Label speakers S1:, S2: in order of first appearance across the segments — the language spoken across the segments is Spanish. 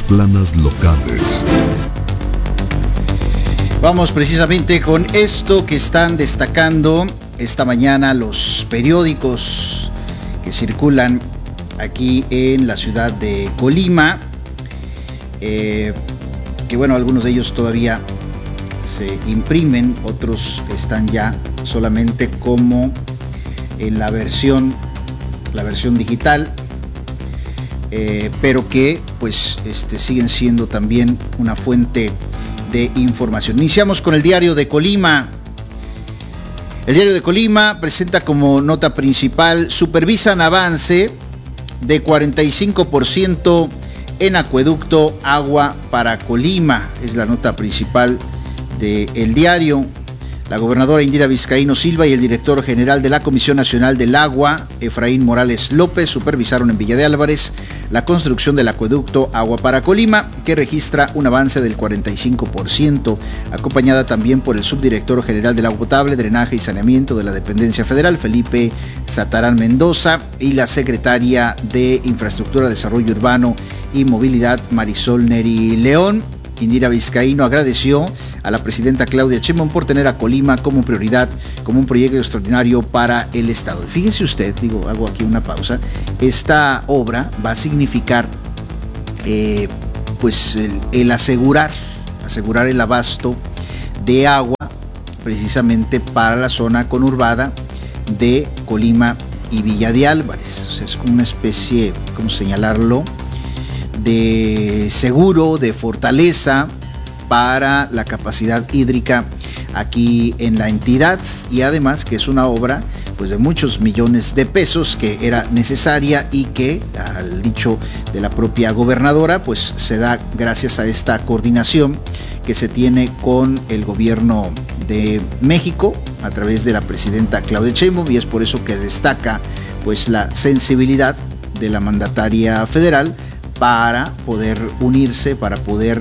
S1: planas locales.
S2: Vamos precisamente con esto que están destacando esta mañana los periódicos que circulan aquí en la ciudad de Colima, que bueno, algunos de ellos todavía se imprimen, otros están ya solamente como en la versión digital, pero que pues siguen siendo también una fuente de información. Iniciamos con el Diario de Colima. El Diario de Colima presenta como nota principal: supervisan avance de 45% en acueducto agua para Colima. Es la nota principal del diario. La gobernadora Indira Vizcaíno Silva y el director general de la Comisión Nacional del Agua, Efraín Morales López, supervisaron en Villa de Álvarez la construcción del acueducto Agua para Colima, que registra un avance del 45%, acompañada también por el subdirector general del agua potable, drenaje y saneamiento de la dependencia federal, Felipe Satarán Mendoza, y la secretaria de Infraestructura, Desarrollo Urbano y Movilidad, Marisol Neri León. Indira Vizcaíno agradeció a la presidenta Claudia Sheinbaum por tener a Colima como prioridad, como un proyecto extraordinario para el estado. Fíjese usted, hago aquí una pausa, esta obra va a significar pues el asegurar el abasto de agua precisamente para la zona conurbada de Colima y Villa de Álvarez. O sea, es como una especie, ¿cómo señalarlo?, de seguro, de fortaleza para la capacidad hídrica aquí en la entidad, y además que es una obra pues de muchos millones de pesos que era necesaria y que, al dicho de la propia gobernadora, pues se da gracias a esta coordinación que se tiene con el gobierno de México a través de la presidenta Claudia Sheinbaum, y es por eso que destaca pues la sensibilidad de la mandataria federal para poder unirse, para poder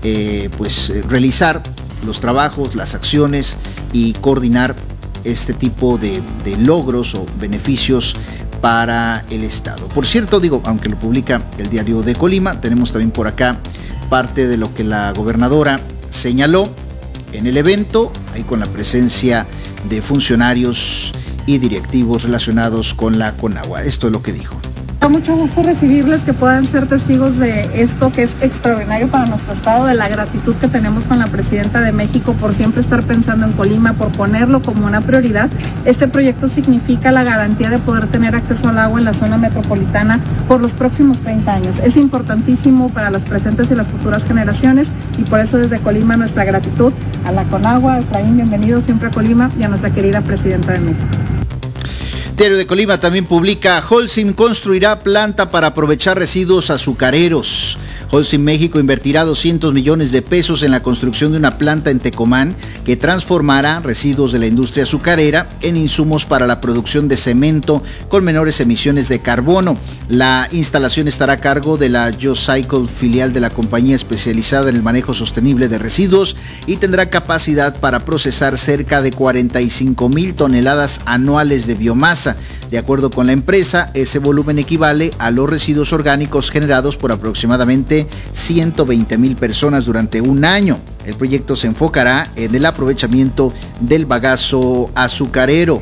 S2: realizar los trabajos, las acciones y coordinar este tipo de logros o beneficios para el estado. Por cierto, aunque lo publica el Diario de Colima, tenemos también por acá parte de lo que la gobernadora señaló en el evento, ahí con la presencia de funcionarios y directivos relacionados con la Conagua. Esto es lo que dijo.
S3: Da mucho gusto recibirles, que puedan ser testigos de esto que es extraordinario para nuestro estado, de la gratitud que tenemos con la presidenta de México por siempre estar pensando en Colima, por ponerlo como una prioridad. Este proyecto significa la garantía de poder tener acceso al agua en la zona metropolitana por los próximos 30 años. Es importantísimo para las presentes y las futuras generaciones, y por eso desde Colima nuestra gratitud a la Conagua. Efraín, bienvenido siempre a Colima, y a nuestra querida presidenta de México.
S2: Diario de Colima también publica: Holcim construirá planta para aprovechar residuos azucareros. Holcim México invertirá 200 millones de pesos en la construcción de una planta en Tecomán que transformará residuos de la industria azucarera en insumos para la producción de cemento con menores emisiones de carbono. La instalación estará a cargo de la GeoCycle, filial de la compañía especializada en el manejo sostenible de residuos, y tendrá capacidad para procesar cerca de 45,000 toneladas anuales de biomasa. De acuerdo con la empresa, ese volumen equivale a los residuos orgánicos generados por aproximadamente 120,000 personas durante un año. El proyecto se enfocará en el aprovechamiento del bagazo azucarero.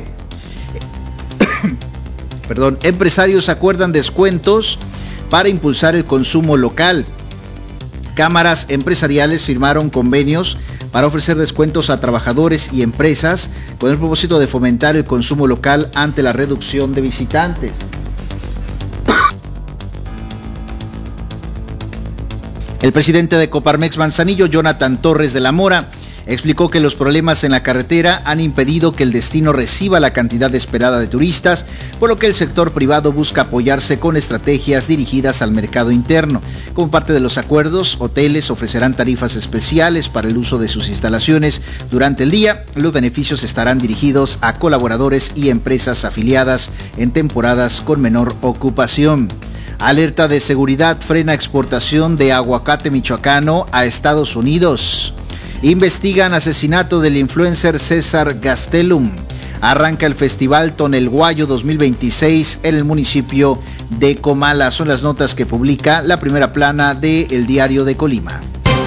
S2: Empresarios acuerdan descuentos para impulsar el consumo local. Cámaras empresariales firmaron convenios para ofrecer descuentos a trabajadores y empresas con el propósito de fomentar el consumo local ante la reducción de visitantes. El presidente de Coparmex Manzanillo, Jonathan Torres de la Mora, explicó que los problemas en la carretera han impedido que el destino reciba la cantidad esperada de turistas, por lo que el sector privado busca apoyarse con estrategias dirigidas al mercado interno. Como parte de los acuerdos, hoteles ofrecerán tarifas especiales para el uso de sus instalaciones durante el día. Los beneficios estarán dirigidos a colaboradores y empresas afiliadas en temporadas con menor ocupación. Alerta de seguridad frena exportación de aguacate michoacano a Estados Unidos. Investigan asesinato del influencer César Gastelum. Arranca el Festival Tonelguayo 2026 en el municipio de Comala. Son las notas que publica la primera plana de El Diario de Colima.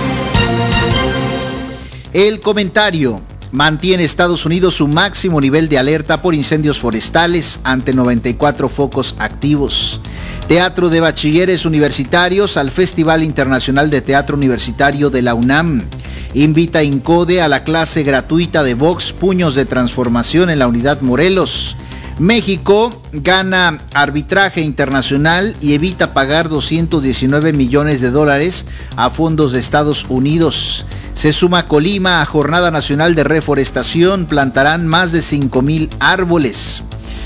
S2: El Comentario. Mantiene Estados Unidos su máximo nivel de alerta por incendios forestales ante 94 focos activos. Teatro de Bachilleres Universitarios al Festival Internacional de Teatro Universitario de la UNAM. Invita INCODE a la clase gratuita de box Puños de Transformación en la Unidad Morelos. México gana arbitraje internacional y evita pagar $219 millones a fondos de Estados Unidos. Se suma Colima a Jornada Nacional de Reforestación, plantarán más de 5,000 árboles.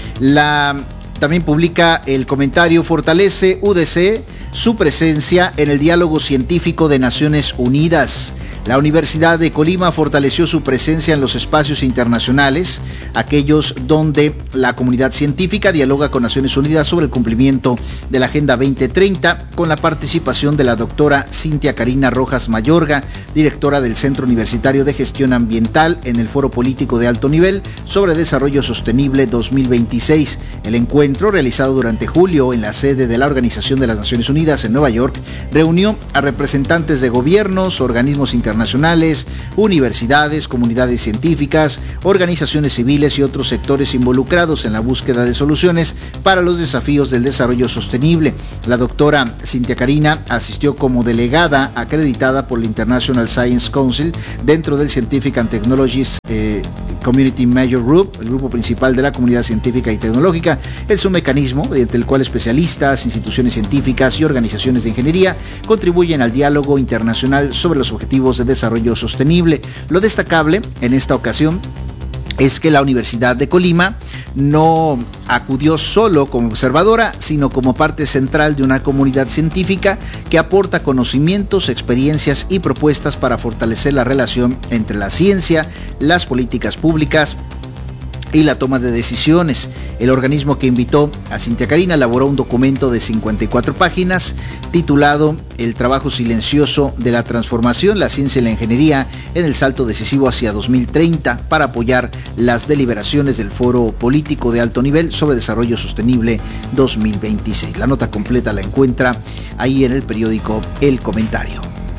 S2: También publica El Comentario, fortalece UDC su presencia en el diálogo científico de Naciones Unidas. La Universidad de Colima fortaleció su presencia en los espacios internacionales, aquellos donde la comunidad científica dialoga con Naciones Unidas sobre el cumplimiento de la Agenda 2030, con la participación de la doctora Cintia Karina Rojas Mayorga, directora del Centro Universitario de Gestión Ambiental, en el Foro Político de Alto Nivel sobre Desarrollo Sostenible 2026. El encuentro, realizado durante julio en la sede de la Organización de las Naciones Unidas en Nueva York, reunió a representantes de gobiernos, organismos internacionales, universidades, comunidades científicas, organizaciones civiles y otros sectores involucrados en la búsqueda de soluciones para los desafíos del desarrollo sostenible. La doctora Cintia Karina asistió como delegada acreditada por la International Science Council dentro del Scientific and Technologies Community Major Group, el grupo principal de la comunidad científica y tecnológica. Es un mecanismo mediante el cual especialistas, instituciones científicas y organizaciones de ingeniería contribuyen al diálogo internacional sobre los objetivos de desarrollo sostenible. Lo destacable en esta ocasión es que la Universidad de Colima no acudió solo como observadora, sino como parte central de una comunidad científica que aporta conocimientos, experiencias y propuestas para fortalecer la relación entre la ciencia, las políticas públicas y la toma de decisiones. El organismo que invitó a Cintia Karina elaboró un documento de 54 páginas titulado El trabajo silencioso de la transformación, la ciencia y la ingeniería en el salto decisivo hacia 2030 para apoyar las deliberaciones del Foro Político de Alto Nivel sobre Desarrollo Sostenible 2026. La nota completa la encuentra ahí en el periódico El Comentario.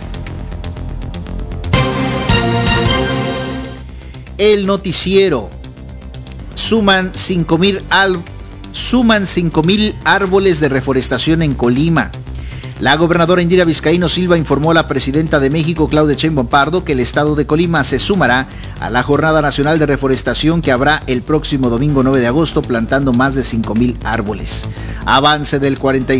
S2: El Noticiero. Suman 5,000 árboles de reforestación en Colima. La gobernadora Indira Vizcaíno Silva informó a la presidenta de México, Claudia Sheinbaum Pardo, que el estado de Colima se sumará a la Jornada Nacional de Reforestación que habrá el próximo domingo 9 de agosto, plantando más de 5,000 árboles. Avance del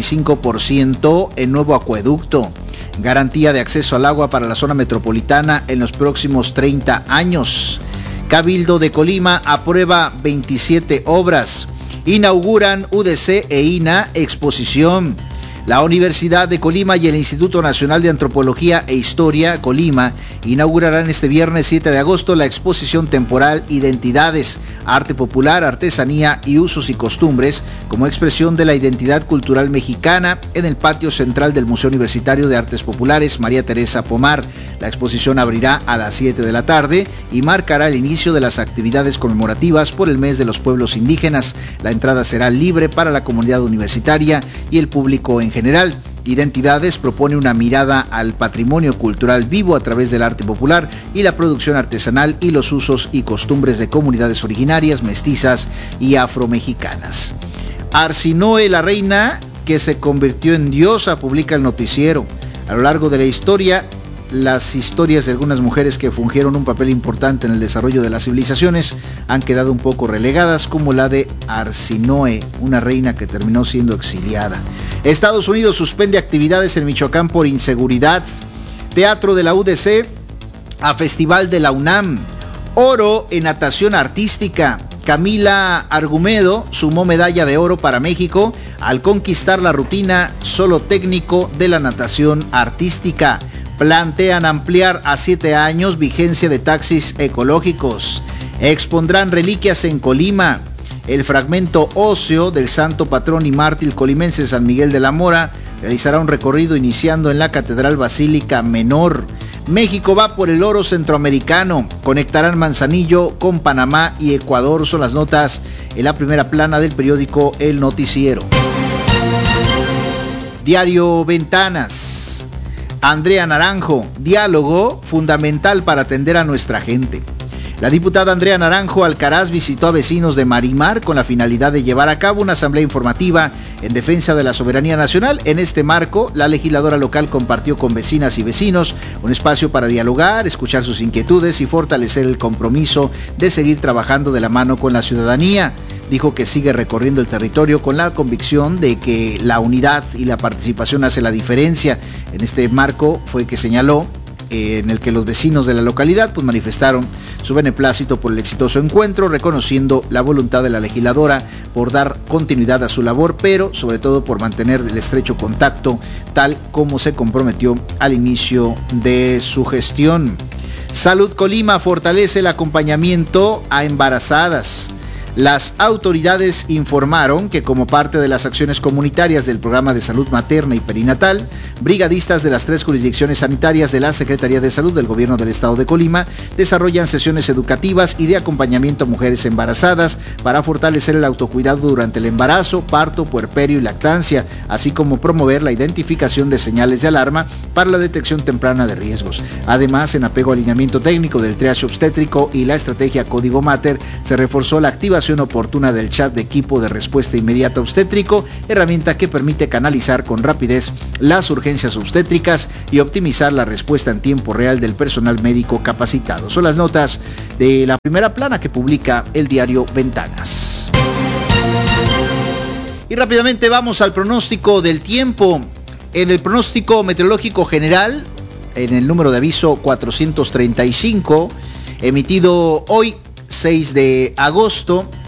S2: 45% en nuevo acueducto. Garantía de acceso al agua para la zona metropolitana en los próximos 30 años. Cabildo de Colima aprueba 27 obras. Inauguran UDC e INA exposición. La Universidad de Colima y el Instituto Nacional de Antropología e Historia, Colima, inaugurarán este viernes 7 de agosto la exposición temporal Identidades, Arte Popular, Artesanía y Usos y Costumbres, como expresión de la identidad cultural mexicana, en el patio central del Museo Universitario de Artes Populares María Teresa Pomar. La exposición abrirá a las 7 de la tarde y marcará el inicio de las actividades conmemorativas por el mes de los pueblos indígenas. La entrada será libre para la comunidad universitaria y el público en general. Identidades propone una mirada al patrimonio cultural vivo a través del arte popular y la producción artesanal y los usos y costumbres de comunidades originarias, mestizas y afromexicanas. Arsinoe, la reina que se convirtió en diosa, publica el Noticiero. A lo largo de la historia, las historias de algunas mujeres que fungieron un papel importante en el desarrollo de las civilizaciones han quedado un poco relegadas, como la de Arsinoe, una reina que terminó siendo exiliada. Estados Unidos suspende actividades en Michoacán por inseguridad. Teatro de la UDC a Festival de la UNAM. Oro en natación artística. Camila Argumedo sumó medalla de oro para México al conquistar la rutina solo técnico de la natación artística. Plantean ampliar a 7 años vigencia de taxis ecológicos. Expondrán reliquias en Colima. El fragmento óseo del santo patrón y mártir colimense San Miguel de la Mora realizará un recorrido iniciando en la Catedral Basílica Menor. México va por el oro centroamericano. Conectarán Manzanillo con Panamá y Ecuador. Son las notas en la primera plana del periódico El Noticiero. Diario Ventanas. Andrea Naranjo, diálogo fundamental para atender a nuestra gente. La diputada Andrea Naranjo Alcaraz visitó a vecinos de Marimar con la finalidad de llevar a cabo una asamblea informativa en defensa de la soberanía nacional. En este marco, la legisladora local compartió con vecinas y vecinos un espacio para dialogar, escuchar sus inquietudes y fortalecer el compromiso de seguir trabajando de la mano con la ciudadanía. Dijo que sigue recorriendo el territorio con la convicción de que la unidad y la participación hace la diferencia. En este marco fue que señaló en el que los vecinos de la localidad pues manifestaron su beneplácito por el exitoso encuentro, reconociendo la voluntad de la legisladora por dar continuidad a su labor, pero sobre todo por mantener el estrecho contacto, tal como se comprometió al inicio de su gestión. Salud Colima fortalece el acompañamiento a embarazadas. Las autoridades informaron que como parte de las acciones comunitarias del programa de salud materna y perinatal, brigadistas de las 3 jurisdicciones sanitarias de la Secretaría de Salud del Gobierno del Estado de Colima desarrollan sesiones educativas y de acompañamiento a mujeres embarazadas para fortalecer el autocuidado durante el embarazo, parto, puerperio y lactancia, así como promover la identificación de señales de alarma para la detección temprana de riesgos. Además, en apego al alineamiento técnico del triage obstétrico y la estrategia Código Mater, se reforzó la activación oportuna del chat de equipo de respuesta inmediata obstétrico, herramienta que permite canalizar con rapidez las urgencias obstétricas y optimizar la respuesta en tiempo real del personal médico capacitado. Son las notas de la primera plana que publica el diario Ventanas. Y rápidamente vamos al pronóstico del tiempo. En el pronóstico meteorológico general, en el número de aviso 435, emitido hoy 6 de agosto,